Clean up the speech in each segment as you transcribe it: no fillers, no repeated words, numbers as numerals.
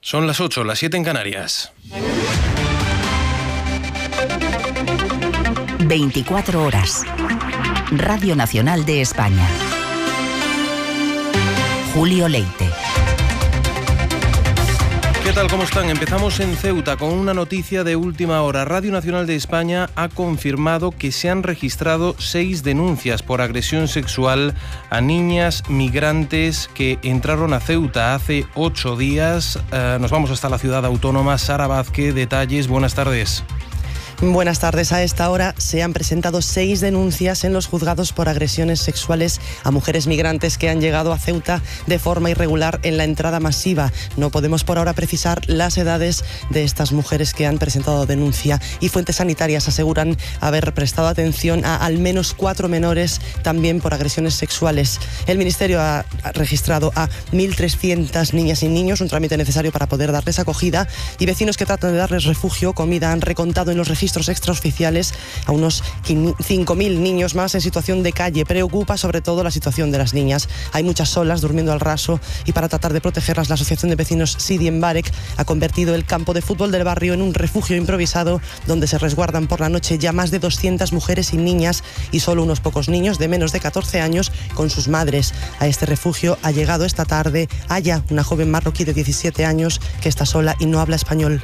Son las 8, las 7 en Canarias. 24 horas. Radio Nacional de España. Julio Leite. ¿Qué tal? ¿Cómo están? Empezamos en Ceuta con una noticia de última hora. Radio Nacional de España ha confirmado que se han registrado 6 denuncias por agresión sexual a niñas migrantes que entraron a Ceuta hace 8 días. Nos vamos hasta la ciudad autónoma. Sara Vázquez, detalles. Buenas tardes. Buenas tardes. A esta hora se han presentado 6 denuncias en los juzgados por agresiones sexuales a mujeres migrantes que han llegado a Ceuta de forma irregular en la entrada masiva. No podemos por ahora precisar las edades de estas mujeres que han presentado denuncia, y fuentes sanitarias aseguran haber prestado atención a al menos 4 menores también por agresiones sexuales. El Ministerio ha registrado a 1.300 niñas y niños, un trámite necesario para poder darles acogida, y vecinos que tratan de darles refugio, comida, han recontado en los registros extraoficiales a unos 5.000 niños más en situación de calle. Preocupa sobre todo la situación de las niñas. Hay muchas solas durmiendo al raso, y para tratar de protegerlas, la Asociación de Vecinos Sidi Mbarek ha convertido el campo de fútbol del barrio en un refugio improvisado donde se resguardan por la noche ya más de 200 mujeres y niñas, y solo unos pocos niños de menos de 14 años con sus madres. A este refugio ha llegado esta tarde Aya, una joven marroquí de 17 años que está sola y no habla español.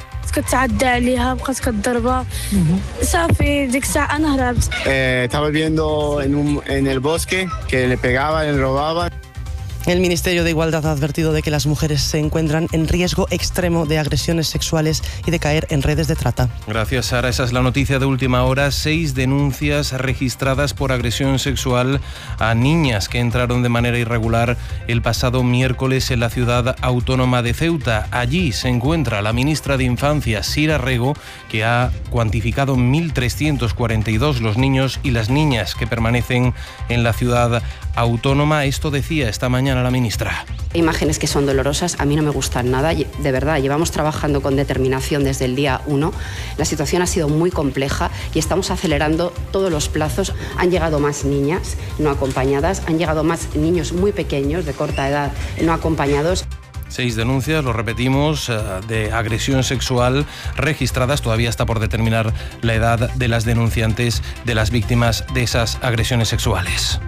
Estaba viviendo en el bosque, que le pegaban, le robaban. El Ministerio de Igualdad ha advertido de que las mujeres se encuentran en riesgo extremo de agresiones sexuales y de caer en redes de trata. Gracias, Sara. Esa es la noticia de última hora. 6 denuncias registradas por agresión sexual a niñas que entraron de manera irregular el pasado miércoles en la ciudad autónoma de Ceuta. Allí se encuentra la ministra de Infancia, Sira Rego, que ha cuantificado 1.342 los niños y las niñas que permanecen en la ciudad autónoma. Esto decía esta mañana la ministra. Imágenes que son dolorosas, a mí no me gustan nada, de verdad, llevamos trabajando con determinación desde el día 1, la situación ha sido muy compleja y estamos acelerando todos los plazos. Han llegado más niñas no acompañadas, han llegado más niños muy pequeños, de corta edad, no acompañados. 6 denuncias, lo repetimos, de agresión sexual registradas. Todavía está por determinar la edad de las denunciantes, de las víctimas de esas agresiones sexuales.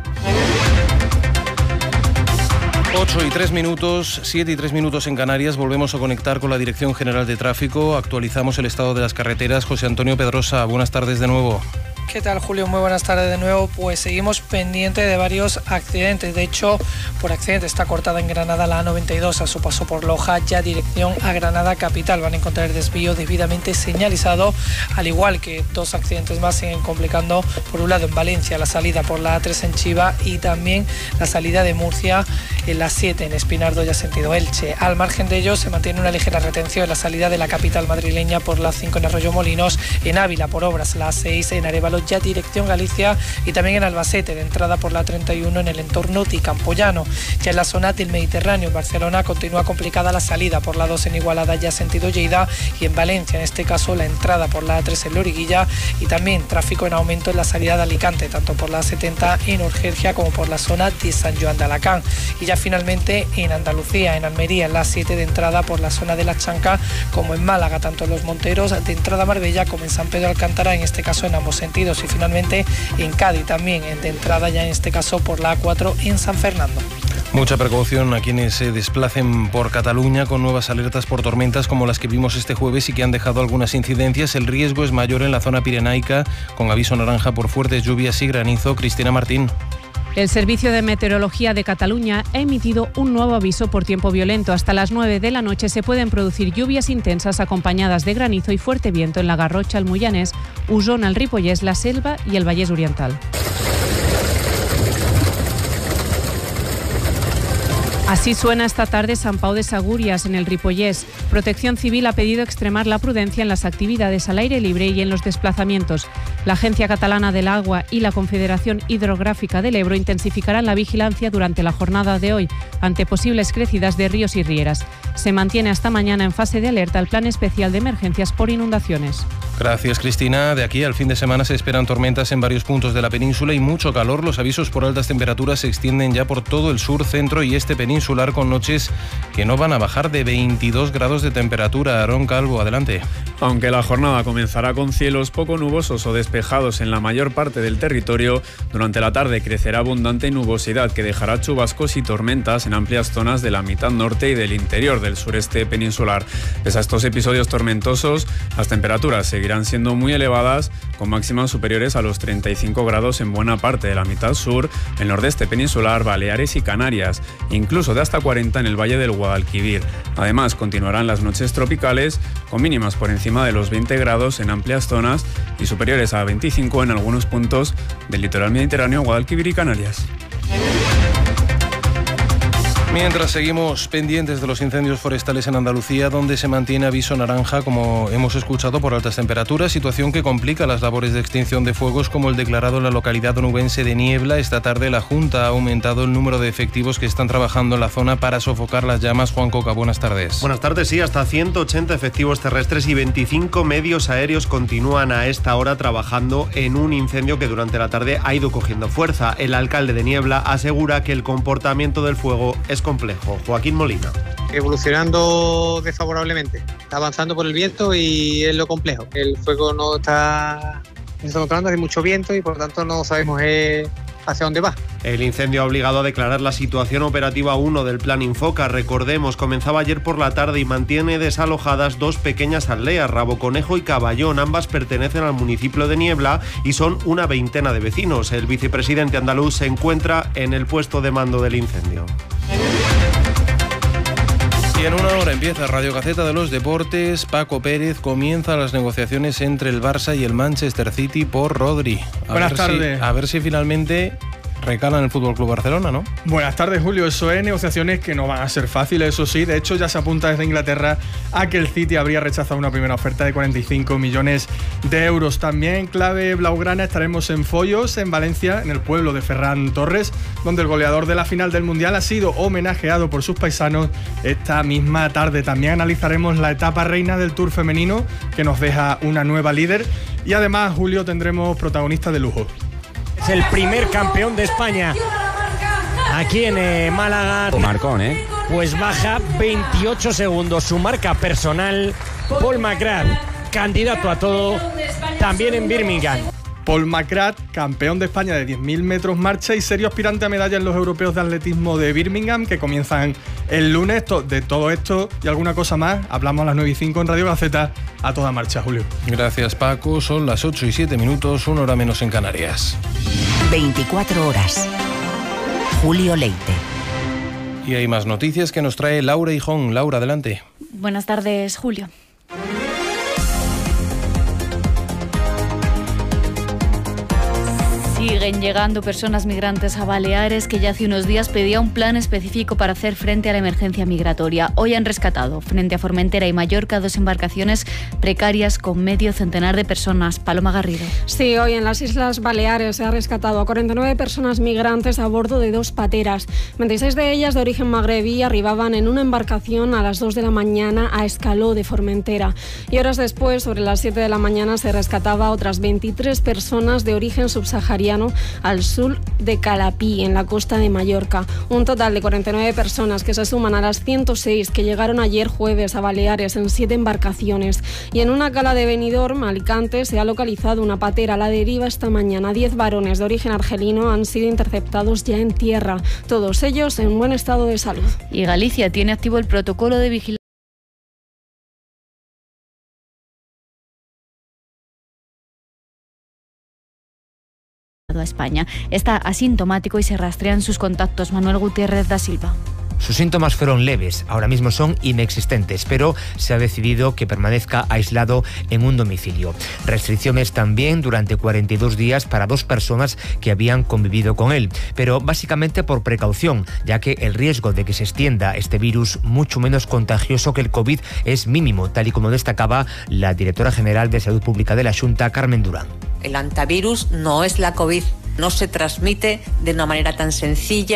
8 y 3 minutos, 7 y 3 minutos en Canarias. Volvemos a conectar con la Dirección General de Tráfico. Actualizamos el estado de las carreteras. José Antonio Pedrosa, buenas tardes de nuevo. ¿Qué tal, Julio? Muy buenas tardes de nuevo. Pues seguimos pendiente de varios accidentes. De hecho, por accidente está cortada en Granada la A92 a su paso por Loja, ya dirección a Granada capital. Van a encontrar el desvío debidamente señalizado, al igual que 2 accidentes más siguen complicando, por un lado en Valencia, la salida por la A3 en Chiva, y también la salida de Murcia en la 7 en Espinardo, ya sentido Elche. Al margen de ello, se mantiene una ligera retención en la salida de la capital madrileña por la 5 en Arroyo Molinos, en Ávila por obras la 6 en Arévalo, ya dirección Galicia, y también en Albacete, de entrada por la 31 en el entorno de Campoyano. Ya en la zona del Mediterráneo, en Barcelona, continúa complicada la salida por la 2 en Igualada, ya sentido Lleida, y en Valencia, en este caso, la entrada por la A3 en Loriguilla, y también tráfico en aumento en la salida de Alicante, tanto por la 70 en Urgencia como por la zona de San Joan de Alacant. Y ya finalmente en Andalucía, en Almería, en la 7 de entrada por la zona de La Chanca, como en Málaga, tanto en Los Monteros, de entrada a Marbella, como en San Pedro Alcántara, en este caso en ambos sentidos. Y finalmente en Cádiz también, de entrada ya en este caso por la A4 en San Fernando. Mucha precaución a quienes se desplacen por Cataluña, con nuevas alertas por tormentas como las que vimos este jueves y que han dejado algunas incidencias. El riesgo es mayor en la zona pirenaica, con aviso naranja por fuertes lluvias y granizo. Cristina Martín. El Servicio de Meteorología de Cataluña ha emitido un nuevo aviso por tiempo violento. Hasta las 9 de la noche se pueden producir lluvias intensas acompañadas de granizo y fuerte viento en la Garrotxa, el Moianès, Osona, el Ripollès, la Selva y el Vallès Oriental. Así suena esta tarde Sant Pau de Segúries, en el Ripollès. Protección Civil ha pedido extremar la prudencia en las actividades al aire libre y en los desplazamientos. La Agencia Catalana del Agua y la Confederación Hidrográfica del Ebro intensificarán la vigilancia durante la jornada de hoy ante posibles crecidas de ríos y rieras. Se mantiene hasta mañana en fase de alerta el Plan Especial de Emergencias por inundaciones. Gracias, Cristina. De aquí al fin de semana se esperan tormentas en varios puntos de la península y mucho calor. Los avisos por altas temperaturas se extienden ya por todo el sur, centro y este peninsular, con noches que no van a bajar de 22 grados de temperatura. Aarón Calvo, adelante. Aunque la jornada comenzará con cielos poco nubosos o despejados en la mayor parte del territorio, durante la tarde crecerá abundante nubosidad que dejará chubascos y tormentas en amplias zonas de la mitad norte y del interior del sureste peninsular. Pese a estos episodios tormentosos, las temperaturas seguirán siendo muy elevadas, con máximas superiores a los 35 grados en buena parte de la mitad sur, el nordeste peninsular, Baleares y Canarias, incluso de hasta 40 en el valle del Guadalquivir. Además, continuarán las noches tropicales, con mínimas por encima de los 20 grados en amplias zonas y superiores a 25 en algunos puntos del litoral mediterráneo, Guadalquivir y Canarias. Mientras seguimos pendientes de los incendios forestales en Andalucía, donde se mantiene aviso naranja, como hemos escuchado, por altas temperaturas, situación que complica las labores de extinción de fuegos, como el declarado en la localidad onubense de Niebla. Esta tarde la Junta ha aumentado el número de efectivos que están trabajando en la zona para sofocar las llamas. Juan Coca, buenas tardes. Buenas tardes, sí, hasta 180 efectivos terrestres y 25 medios aéreos continúan a esta hora trabajando en un incendio que durante la tarde ha ido cogiendo fuerza. El alcalde de Niebla asegura que el comportamiento del fuego es complejo. Joaquín Molina. Evolucionando desfavorablemente, está avanzando por el viento y es lo complejo. El fuego no está controlando, hay mucho viento y por lo tanto no sabemos hacia dónde va. El incendio ha obligado a declarar la situación operativa 1 del Plan Infoca. Recordemos, comenzaba ayer por la tarde y mantiene desalojadas 2 pequeñas aldeas, Raboconejo y Caballón. Ambas pertenecen al municipio de Niebla y son una veintena de vecinos. El vicepresidente andaluz se encuentra en el puesto de mando del incendio. Y en una hora empieza Radio Gaceta de los Deportes. Paco Pérez comienza las negociaciones entre el Barça y el Manchester City por Rodri. Buenas tardes. A ver si finalmente recala en el Fútbol Club Barcelona, ¿no? Buenas tardes, Julio. Eso es, negociaciones que no van a ser fáciles, eso sí. De hecho, ya se apunta desde Inglaterra a que el City habría rechazado una primera oferta de 45 millones de euros. También en clave blaugrana estaremos en Foyos, en Valencia, en el pueblo de Ferran Torres, donde el goleador de la final del Mundial ha sido homenajeado por sus paisanos esta misma tarde. También analizaremos la etapa reina del Tour femenino, que nos deja una nueva líder. Y además, Julio, tendremos protagonistas de lujo. Es el primer campeón de España aquí en Málaga. Marcón, Pues baja 28 segundos su marca personal. Paul McGrath, candidato a todo, también en Birmingham. Paul McGrath, campeón de España de 10.000 metros marcha y serio aspirante a medalla en los europeos de atletismo de Birmingham, que comienzan el lunes. De todo esto y alguna cosa más hablamos a las 9:05 en Radio Gaceta. A toda marcha, Julio. Gracias, Paco. Son las 8:07, 1 hora menos en Canarias. 24 horas. Julio Leite. Y hay más noticias que nos trae Laura Hijón. Laura, adelante. Buenas tardes, Julio. Siguen llegando personas migrantes a Baleares, que ya hace unos días pedía un plan específico para hacer frente a la emergencia migratoria. Hoy han rescatado, frente a Formentera y Mallorca, 2 embarcaciones precarias con medio centenar de personas. Paloma Garrido. Sí, hoy en las Islas Baleares se ha rescatado a 49 personas migrantes a bordo de 2 pateras. 26 de ellas de origen magrebí arribaban en una embarcación a las 2 de la mañana a Escaló de Formentera. Y horas después, sobre las 7 de la mañana, se rescataba a otras 23 personas de origen subsahariano al sur de Calapí, en la costa de Mallorca. Un total de 49 personas que se suman a las 106 que llegaron ayer jueves a Baleares en 7 embarcaciones. Y en una cala de Benidorm, Alicante, se ha localizado una patera a la deriva esta mañana. 10 varones de origen argelino han sido interceptados ya en tierra, todos ellos en buen estado de salud. Y Galicia tiene activo el protocolo de vigilancia a España. Está asintomático y se rastrean sus contactos. Manuel Gutiérrez da Silva. Sus síntomas fueron leves, ahora mismo son inexistentes, pero se ha decidido que permanezca aislado en un domicilio. Restricciones también durante 42 días para 2 personas que habían convivido con él, pero básicamente por precaución, ya que el riesgo de que se extienda este virus, mucho menos contagioso que el COVID, es mínimo, tal y como destacaba la directora general de Salud Pública de la Xunta, Carmen Durán. El antivirus no es la COVID, no se transmite de una manera tan sencilla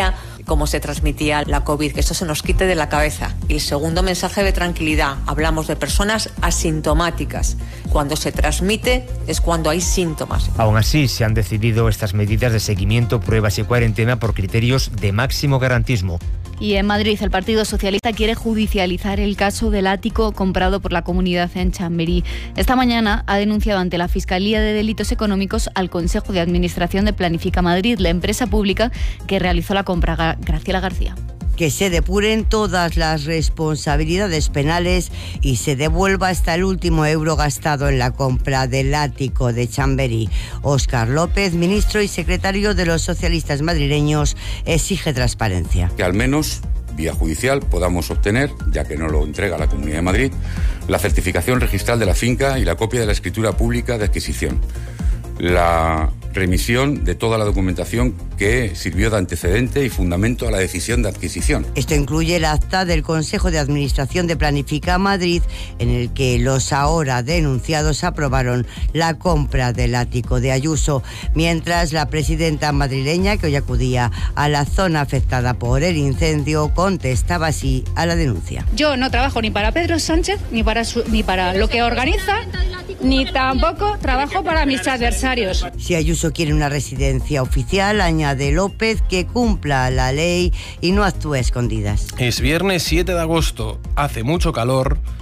cómo se transmitía la COVID, que esto se nos quite de la cabeza. Y el segundo mensaje de tranquilidad, hablamos de personas asintomáticas. Cuando se transmite es cuando hay síntomas. Aún así, se han decidido estas medidas de seguimiento, pruebas y cuarentena por criterios de máximo garantismo. Y en Madrid, el Partido Socialista quiere judicializar el caso del ático comprado por la comunidad en Chamberí. Esta mañana ha denunciado ante la Fiscalía de Delitos Económicos al Consejo de Administración de Planifica Madrid, la empresa pública que realizó la compra. Graciela García. Que se depuren todas las responsabilidades penales y se devuelva hasta el último euro gastado en la compra del ático de Chamberí. Óscar López, ministro y secretario de los socialistas madrileños, exige transparencia. Que al menos vía judicial podamos obtener, ya que no lo entrega la Comunidad de Madrid, la certificación registral de la finca y la copia de la escritura pública de adquisición. La remisión de toda la documentación que sirvió de antecedente y fundamento a la decisión de adquisición. Esto incluye el acta del Consejo de Administración de Planifica Madrid, en el que los ahora denunciados aprobaron la compra del ático de Ayuso, mientras la presidenta madrileña, que hoy acudía a la zona afectada por el incendio, contestaba así a la denuncia. Yo no trabajo ni para Pedro Sánchez, ni para lo que organiza, ni tampoco trabajo para mis adversarios. Si Ayuso quiere una residencia oficial, añade López, que cumpla la ley y no actúe a escondidas. Es viernes 7 de agosto, hace mucho calor